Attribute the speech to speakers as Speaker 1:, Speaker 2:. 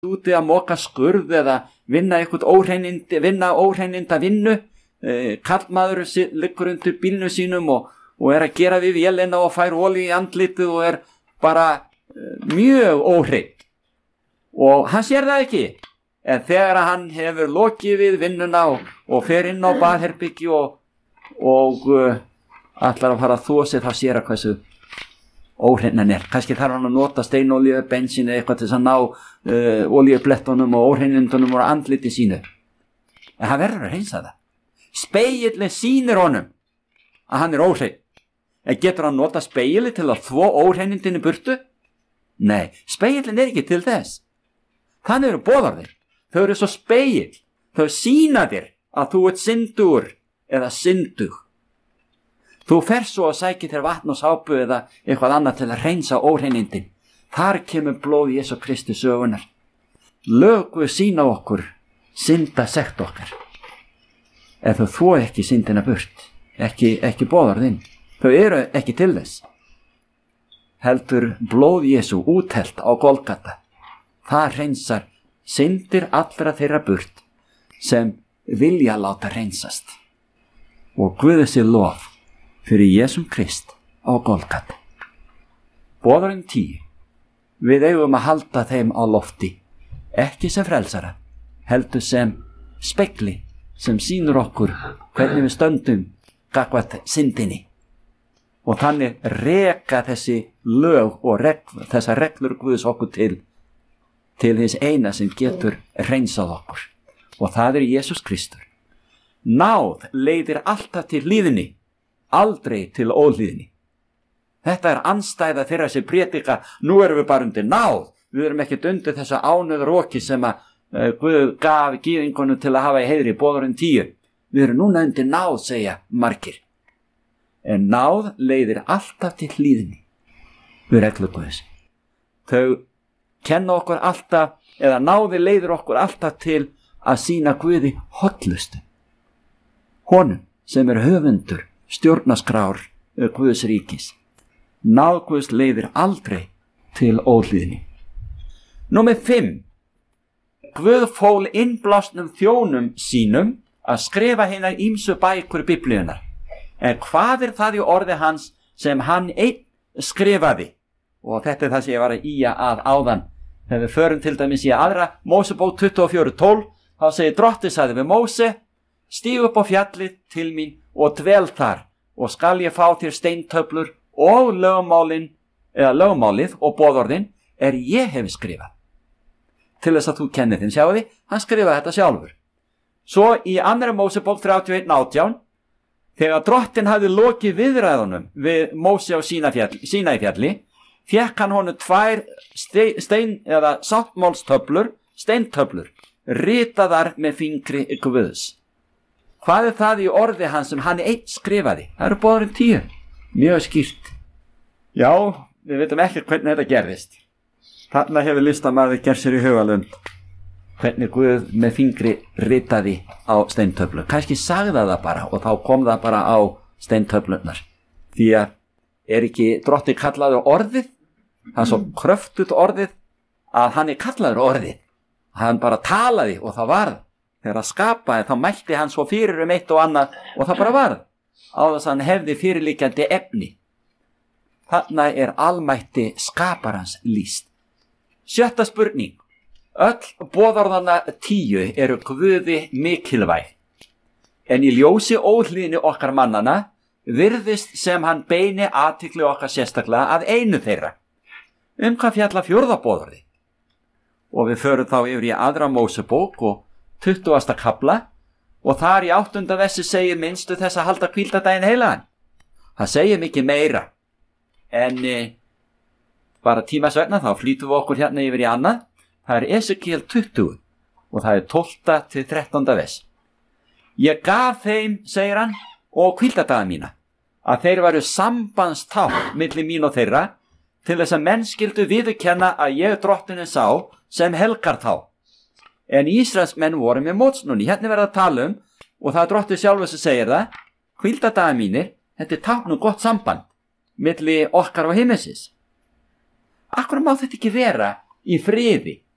Speaker 1: úti að moka skurð eða vinna óhreininda vinnu. Karlmaður liggur undir bílnum sínum og er að gera við vélina og fær olíu í andlitið og er bara mjög óhreinn. Og hann sér það ekki. En þegar hann hefur lokið við vinnuna og fer inn á baðherbyggi og ætlar að fara að þvo sig, þá sér að hversu óhreinn hann er. Kannski þarf hann að nota steinolíu, bensín eða eitthvað til þess að ná olíublettunum og óhreinindunum og andliti sínu. En hann verður að hreinsa það. Spegillinn sýnir honum að hann er óhreinn. En getur hann nota spegilli til að þvo óhreinindinni burtu? Nei, spegillinn er ekki til þess. Þannig eru boðorðin. Þau eru svo spegill. Þau sýna þér að þú ert syndur eða syndug. Þú fer svo að sæki þér vatn og sápu eða eitthvað annað til að hreinsa óhreinindin. Þar kemur blóð Jesú Kristi sögunar. Lög Guðs sýna okkur synda sekt okkar. Ef þau þvo ekki syndina burt, ekki boðorðin. Þau eru ekki til þess. Heldur blóð Jesú úthelt á Golgata. Það hreinsar syndir allra þeirra burt sem vilja láta hreinsast. Og Guði sé lof fyrir Jesum Krist á Golgata. Boðorðin 10. Við eigum að halda þeim á lofti, ekki sem frelsara, heldur sem spegli sem sýnur okkur hvernig við stöndum gagnvart syndinni. Og þannig reka þessi lög og þessar reglur Guðs okkur til hins eina sem getur hreinsað okkur. Og það er Jesús Kristur. Náð leiðir alltaf til hlýðni, aldrei til óhlýðni. Þetta er andstæða þeirra sem prédika, nú erum við bara undir náð. Við erum ekkert undir þessa ánauðaroki sem að Guð gaf gyðingunum til að hafa í heiðri, boðorðin 10. Við erum núna undir náð, segja margir. En náð leiðir alltaf til hlýðni við reglur Guðs. Þau kenna okkur alltaf, eða náði leiðir okkur alltaf til að sýna Guði hollustu. Honum sem er höfundur stjórnarskrár Guðs ríkis. Náð Guðs leiðir aldrei til óhlýðni. Númer 5. Guð fól innblásnum þjónum sínum að skrifa hinar ýmsu bækur Biblíunnar. En hvað er það í orði hans sem hann einn skrifaði? Og þetta er það sem ég var að ýja að áðan. Þegar við förum til dæmis í aðra Mósebók 24:12, þá segir Drottinn sagði við Móse: stíg upp á fjallið til mín og dvel þar, og skal ég fá þér steintöflur og lögmálið og boðorðin ég hef skrifað. Til þess að þú kennir þeim, sjáu því, hann skrifaði þetta sjálfur. Svo í 2. Mósebók 31:18, þegar Drottinn hafði lokið viðræðunum við Móse á Sínaífjalli, fékk hann honum 2 steintöflur, ritaðar með fingri Guðs. Hvað er það í orði hans sem hann einn skrifaði? Það eru boðorðin 10. Mjög skýrt. Já, við veitum ekki hvernig þetta gerðist. Þarna hefur listamaður gert sér í hugalund hvernig Guð með fingri ritaði á steintöflur. Kannski sagði það bara og þá kom það bara á steintöflurnar. Því að er ekki Drottinn kallaður orðið? Það er svo kröftut orðið að hann er kallaður orðið. Hann bara talaði og það varð. Þegar að skapaði þá mælti hann svo fyrir eitt og annað og það bara varð. Á þess að hann hefði fyrirliggjandi efni. Þarna er almætti skaparans lýst. 7. spurning. Öll boðorðanna 10 eru Guði mikilvæg. En í ljósi óhlýðni okkar mannana virðist sem hann beini athygli okkar sérstaklega að einu þeirra. Hvað fjalla 4. boðorði? Og við förum þá yfir í 2. Mósebók og 20. kafla og þar í 8. versi segir minnstu þess að halda hvíldardaginn heilagan. Það segir mikið meira. En bara tímas vegna þá flýtum við okkur hérna yfir í annað. Það er Esekiel 20 og það er 12. til 13. vers. Ég gaf þeim, segir hann, og hvíldardaga mína, að þeir varu sambandstákn milli mín og þeirra, til þess að menn skyldu viðurkenna að ég Drottinn sá sem helgar þá. En Ísraels menn voru með mótsnúni. Hérna verða að tala og það er Drottinn sjálfur sem segir það, hvíldardaga mínir, þetta er tákn gott samband milli okkar og himnesins. Akkur má þetta ekki vera í friði